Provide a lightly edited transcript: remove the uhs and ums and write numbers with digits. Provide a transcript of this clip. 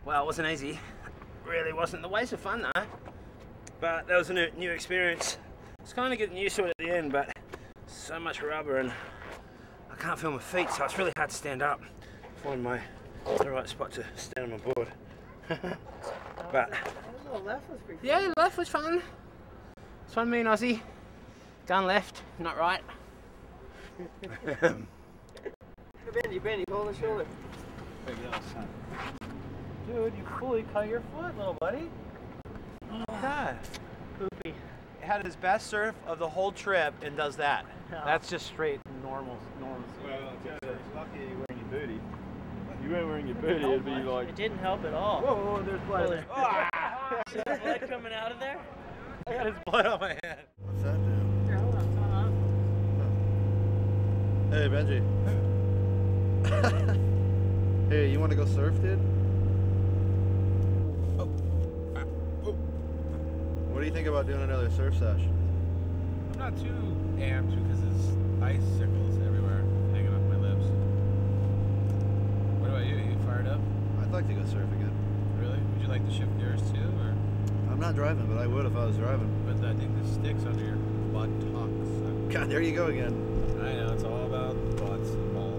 Well, it wasn't easy. Really wasn't. The waves were fun though. But that was a new experience. I was kind of getting used to it at the end, but so much rubber and I can't feel my feet, so it's really hard to stand up. Find the right spot to stand on my board. But the left was pretty fun. yeah, the left was fun. It's fun being Aussie. Going left, not right. Benny, hold the shoulder. There you go, son. Dude, you fully cut your foot, little buddy. Yeah. Poopy. Had his best surf of the whole trip and does that. Yeah. That's just straight normal. Well, it's lucky you're wearing your booty. If you weren't wearing your booty, it'd be like... It didn't help at all. Whoa, there's blood. Is there blood coming out of there? I got his blood on my hand. What's that do? Here, hold on, Hey, Benji. Hey, you want to go surf, dude? What do you think about doing another surf sesh? I'm not too amped because there's icicles everywhere hanging off my lips. What about you? You fired up? I'd like to go surf again. Really? Would you like to shift gears too, or? I'm not driving, but I would if I was driving. But I think the sticks under your buttocks. God, there you go again. I know it's all about butts and balls.